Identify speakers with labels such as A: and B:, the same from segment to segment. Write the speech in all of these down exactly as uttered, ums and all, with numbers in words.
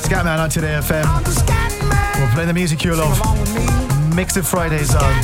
A: Scatman on Today F M. We're playing the music you love. Mix It Fridays on.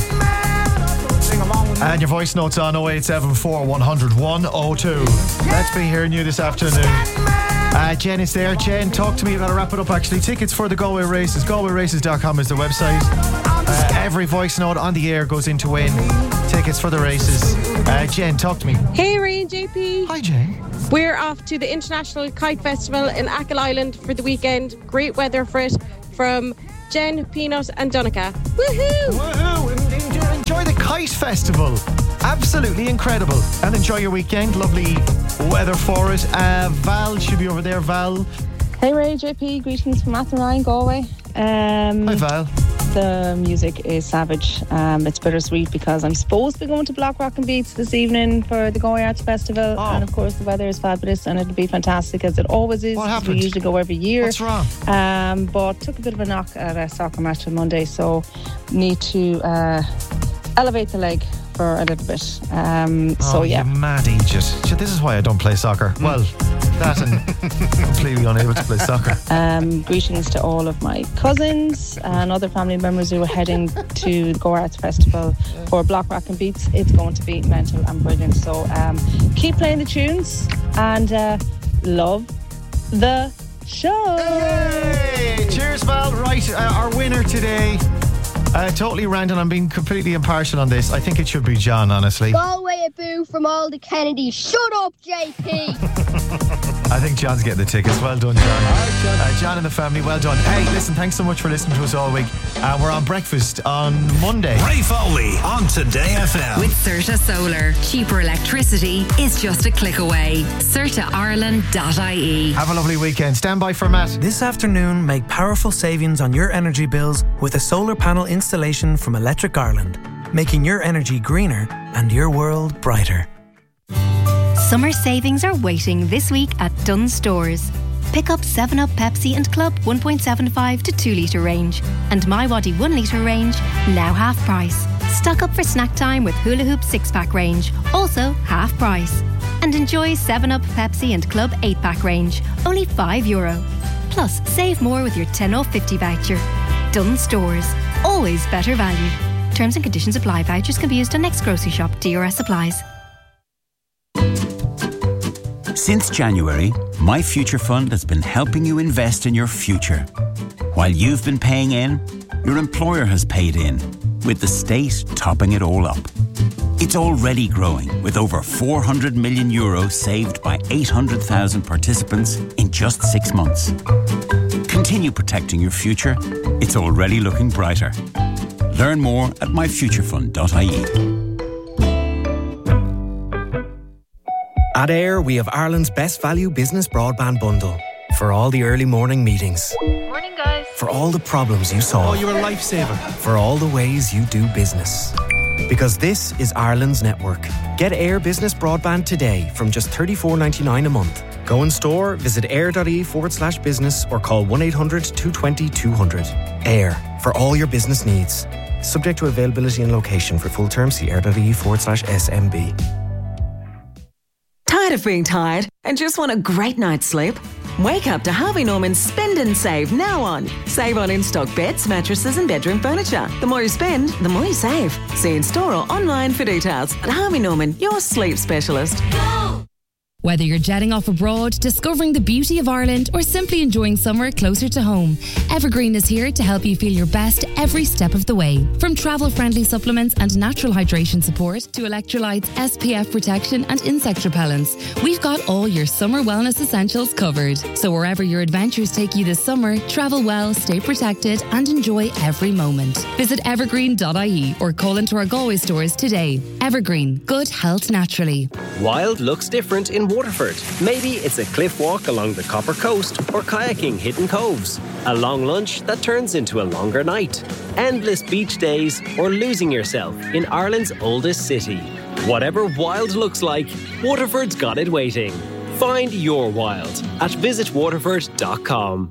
A: And your voice notes on oh eight seven four, one hundred, one oh two. Let's be hearing you this afternoon. Uh, Jen is there. Jen, talk to me. We've got to wrap it up actually. Tickets for the Galway Races. Galway Races dot com is the website. Uh, every voice note on the air goes in to win tickets for the races. Uh, Jen, talk to me.
B: Hey Ray and J P.
A: Hi Jen.
B: We're off to the International Kite Festival in Achill Island for the weekend. Great weather for it. From Jen, Peanut and Donica. Woohoo!
A: Woohoo! Enjoy the Kite Festival. Absolutely incredible. And enjoy your weekend. Lovely weather for it. Uh, Val should be over there. Val.
C: Hey Ray, J P. Greetings from Athenryan, Galway. Um,
A: Hi Val.
C: The music is savage. Um, it's bittersweet because I'm supposed to be going to Black Rock and Beats this evening for the Galway Arts Festival.
A: Oh.
C: And of course the weather is fabulous and it'll be fantastic as it always is.
A: What happened?
C: We usually go every year.
A: What's wrong?
C: Um, but took a bit of a knock at a soccer match on Monday, so need to uh, elevate the leg for a little bit. Um,
A: oh,
C: so yeah.
A: You mad idiot. This is why I don't play soccer. Well, that and completely unable to play soccer.
C: Um, greetings to all of my cousins and other family members who are heading to the Go Arts Festival for Black Rock and Beats. It's going to be mental and brilliant. So um, keep playing the tunes and uh, love the show.
A: Yay! Cheers, Val. Right, uh, our winner today. Uh, totally random. I'm being completely impartial on this. I think it should be John, honestly.
D: Galway a boo from all the Kennedys. Shut up, J P.
A: I think John's getting the tickets. Well done, John. Uh, John and the family, well done. Hey, listen, thanks so much for listening to us all week. Uh, we're on breakfast on Monday.
E: Ray Foley on Today F M.
F: With Certa Solar. Cheaper electricity is just a click away. certa ireland dot I E.
A: Have a lovely weekend. Stand by for Matt.
G: This afternoon, make powerful savings on your energy bills with a solar panel installation from Electric Ireland, making your energy greener and your world brighter.
H: Summer savings are waiting this week at Dunnes Stores. Pick up seven up Pepsi and Club one point seven five to two litre range and My Waddy one litre range, now half price. Stock up for snack time with Hula Hoop six pack range, also half price. And enjoy seven up Pepsi and Club eight pack range, only five euro. Plus, save more with your ten off fifty voucher. Dunnes Stores, always better value. Terms and conditions apply. Vouchers can be used on next grocery shop. D R S applies.
I: Since January, My Future Fund has been helping you invest in your future. While you've been paying in, your employer has paid in, with the state topping it all up. It's already growing, with over four hundred million euros saved by eight hundred thousand participants in just six months. Continue protecting your future. It's already looking brighter. Learn more at my future fund dot I E.
G: At Air, we have Ireland's best value business broadband bundle. For all the early morning meetings.
J: Morning, guys.
G: For all the problems you solve.
J: Oh, you're a lifesaver.
G: For all the ways you do business. Because this is Ireland's network. Get Air Business Broadband today from just thirty-four ninety-nine a month. Go in store, visit air.ie forward slash business or call one eight hundred two two zero two hundred. Air, for all your business needs. Subject to availability and location. For full terms, see air.ie forward slash SMB.
K: Tired of being tired and just want a great night's sleep? Wake up to Harvey Norman's Spend and Save now on. Save on in-stock beds, mattresses and bedroom furniture. The more you spend, the more you save. See in store or online for details. At Harvey Norman, your sleep specialist.
L: Go! Whether you're jetting off abroad, discovering the beauty of Ireland, or simply enjoying summer closer to home, Evergreen is here to help you feel your best every step of the way. From travel-friendly supplements and natural hydration support to electrolytes, S P F protection and insect repellents, we've got all your summer wellness essentials covered. So wherever your adventures take you this summer, travel well, stay protected and enjoy every moment. Visit evergreen dot I E or call into our Galway stores today. Evergreen, good health naturally.
M: Wild looks different in Waterford. Maybe it's a cliff walk along the Copper Coast or kayaking hidden coves. A long lunch that turns into a longer night. Endless beach days or losing yourself in Ireland's oldest city. Whatever wild looks like, Waterford's got it waiting. Find your wild at visit waterford dot com.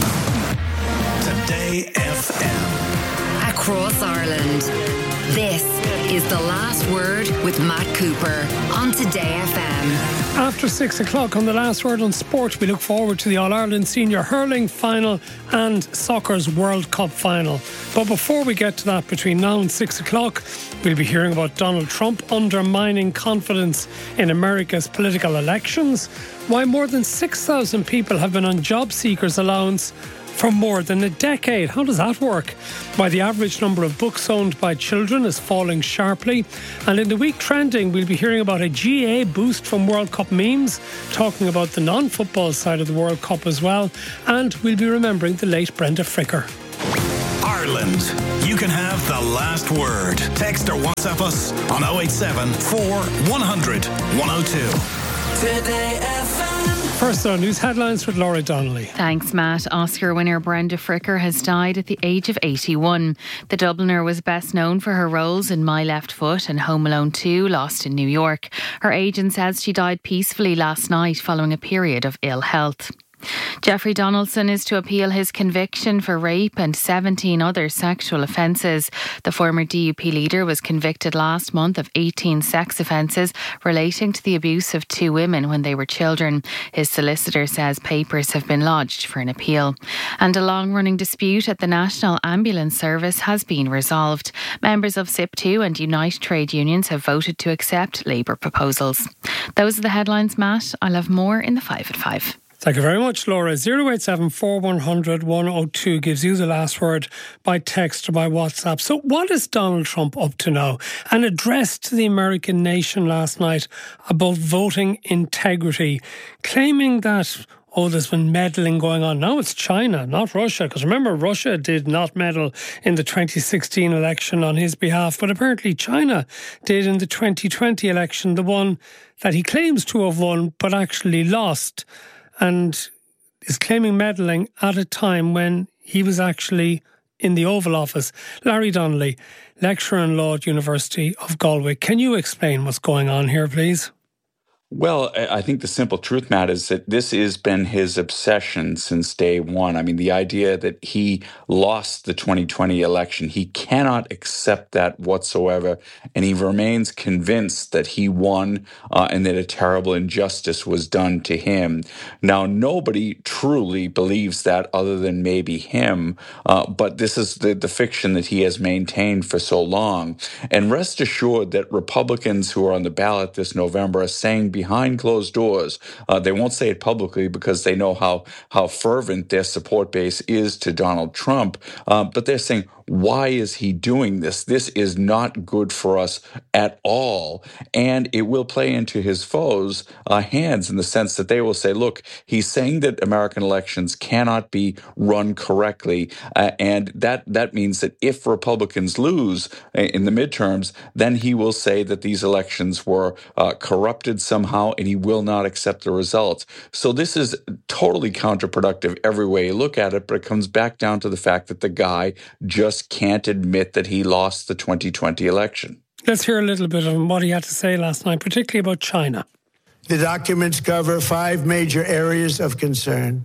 E: Today F M.
F: Across Ireland. This is The Last Word with Matt Cooper on Today F M.
J: After six o'clock on the Last Word on Sport, we look forward to the All-Ireland Senior Hurling Final and Soccer's World Cup Final. But before we get to that, between now and six o'clock, we'll be hearing about Donald Trump undermining confidence in America's political elections, why more than six thousand people have been on job seekers allowance for more than a decade. How does that work? Why the average number of books owned by children is falling sharply. And in the week trending, we'll be hearing about a G A A boost from World Cup memes, talking about the non-football side of the World Cup as well. And we'll be remembering the late Brenda Fricker.
E: Ireland, you can have the last word. Text or WhatsApp us on oh eight seven, four, one hundred, one oh two.
N: Today F M.
J: First on news headlines with Laura Donnelly.
O: Thanks, Matt. Oscar winner Brenda Fricker has died at the age of eighty-one. The Dubliner was best known for her roles in My Left Foot and Home Alone two, Lost in New York. Her agent says she died peacefully last night following a period of ill health. Jeffrey Donaldson is to appeal his conviction for rape and seventeen other sexual offences. The former D U P leader was convicted last month of eighteen sex offences relating to the abuse of two women when they were children. His solicitor says papers have been lodged for an appeal. And a long-running dispute at the National Ambulance Service has been resolved. Members of S I P two and Unite trade unions have voted to accept Labour proposals. Those are the headlines, Matt. I'll have more in the five at five.
J: Thank you very much, Laura. oh eight seven, four, one hundred, one oh two gives you the last word by text or by WhatsApp. So what is Donald Trump up to now? An address to the American nation last night about voting integrity, claiming that, oh, there's been meddling going on. Now it's China, not Russia. Because remember, Russia did not meddle in the twenty sixteen election on his behalf. But apparently China did in the twenty twenty election, the one that he claims to have won but actually lost. And is claiming meddling at a time when he was actually in the Oval Office. Larry Donnelly, lecturer in law at University of Galway. Can you explain what's going on here, please?
P: Well, I think the simple truth, Matt, is that this has been his obsession since day one. I mean, the idea that he lost the twenty twenty election, he cannot accept that whatsoever. And he remains convinced that he won uh, and that a terrible injustice was done to him. Now, nobody truly believes that other than maybe him. Uh, but this is the, the fiction that he has maintained for so long. And rest assured that Republicans who are on the ballot this November are saying behind closed doors, uh, they won't say it publicly because they know how how fervent their support base is to Donald Trump, uh, but they're saying, why is he doing this? This is not good for us at all. And it will play into his foes' uh, hands in the sense that they will say, look, he's saying that American elections cannot be run correctly. Uh, and that, that means that if Republicans lose in the midterms, then he will say that these elections were uh, corrupted somehow and he will not accept the results. So this is totally counterproductive every way you look at it, but it comes back down to the fact that the guy just can't admit that he lost the twenty twenty election.
J: Let's hear a little bit of what he had to say last night, particularly about China.
Q: The documents cover five major areas of concern.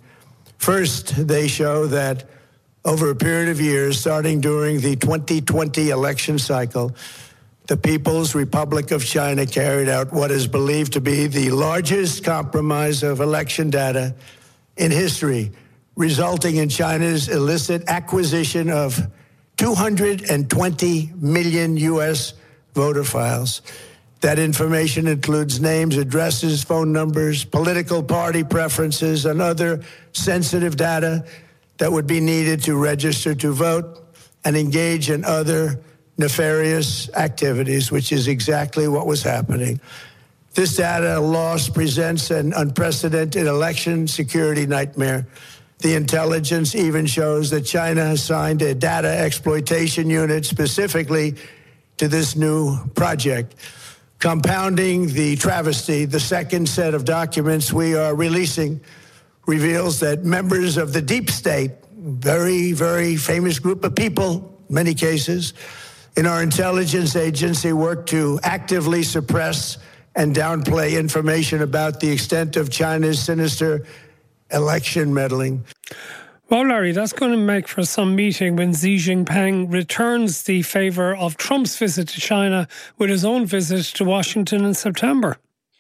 Q: First, they show that over a period of years, starting during the twenty twenty election cycle, the People's Republic of China carried out what is believed to be the largest compromise of election data in history, resulting in China's illicit acquisition of two hundred twenty million U S voter files. That information includes names, addresses, phone numbers, political party preferences, and other sensitive data that would be needed to register to vote and engage in other nefarious activities, which is exactly what was happening. This data loss presents an unprecedented election security nightmare. The intelligence even shows that China has signed a data exploitation unit specifically to this new project. Compounding the travesty, the second set of documents we are releasing reveals that members of the deep state, very, very famous group of people, many cases, in our intelligence agency work to actively suppress and downplay information about the extent of China's sinister election meddling.
J: Well, Larry, that's going to make for some meeting when Xi Jinping returns the favour of Trump's visit to China with his own visit to Washington in September.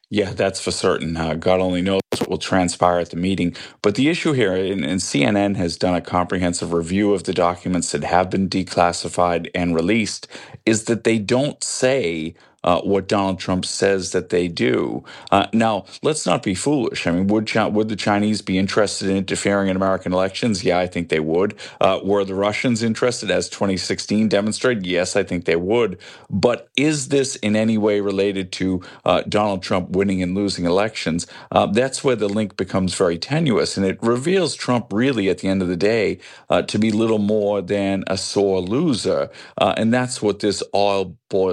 P: Yeah, that's for certain. Uh, God only knows what will transpire at the meeting. But the issue here, and, and C N N has done a comprehensive review of the documents that have been declassified and released, is that they don't say Uh, what Donald Trump says that they do. Uh, now, let's not be foolish. I mean, would Chi- would the Chinese be interested in interfering in American elections? Yeah, I think they would. Uh, were the Russians interested, as twenty sixteen demonstrated? Yes, I think they would. But is this in any way related to uh, Donald Trump winning and losing elections? Uh, that's where the link becomes very tenuous, and it reveals Trump really, at the end of the day, uh, to be little more than a sore loser. Uh, and that's what this all boils